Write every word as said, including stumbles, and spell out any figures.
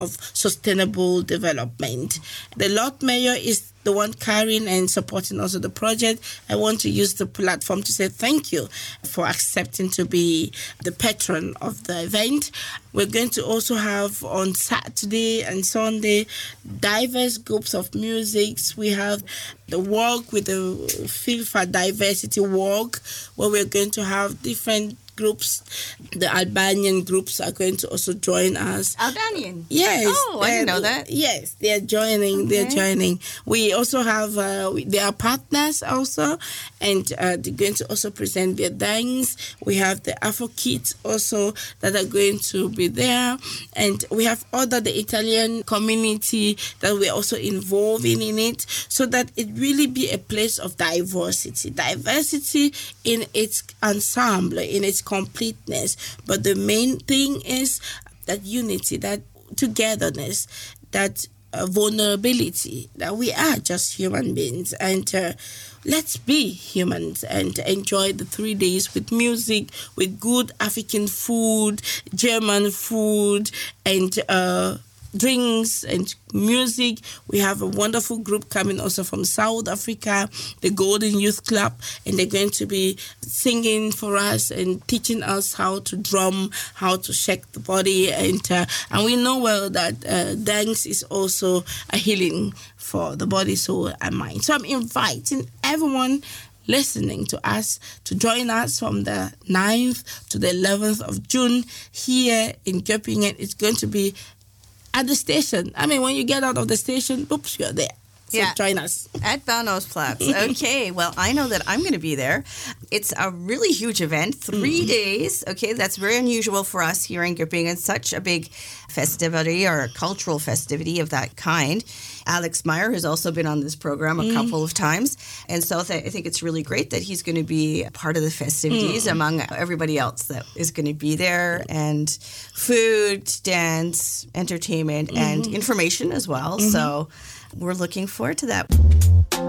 of sustainable development. The Lord Mayor is the one carrying and supporting also the project. I want to use the platform to say thank you for accepting to be the patron of the event. We're going to also have on Saturday and Sunday diverse groups of musics. We have the walk with the Feel for Diversity walk, where we're going to have different groups. The Albanian groups are going to also join us. Albanian? Yes. Oh, I didn't know that. Yes, they're joining. Okay. They're joining. We also have, uh, they are partners also, and uh, they're going to also present their dance. We have the Afro Kids also that are going to be there, and we have other, the Italian community that we're also involving in it, so that it really be a place of diversity. Diversity in its ensemble, in its completeness. But the main thing is that unity, that togetherness, that uh, vulnerability, that we are just human beings. And uh, let's be humans and enjoy the three days with music, with good African food, German food, and uh, drinks and music. We have a wonderful group coming also from South Africa, the Golden Youth Club, and they're going to be singing for us and teaching us how to drum, how to shake the body, and uh, and we know well that uh, dance is also a healing for the body, soul, and mind. So I'm inviting everyone listening to us to join us from the ninth to the eleventh of June here in Göppingen. It's going to be at the station. I mean, when you get out of the station, oops, you're there. So yeah. Join us. At Bahnhofsplatz. Okay, well, I know that I'm going to be there. It's a really huge event, three mm. days. Okay, that's very unusual for us here in Göppingen. Such a big festivity or a cultural festivity of that kind. Alex Meyer has also been on this program a mm. couple of times. And so th- I think it's really great that he's going to be part of the festivities mm. among everybody else that is going to be there. And food, dance, entertainment, mm-hmm. and information as well. Mm-hmm. So we're looking forward to that.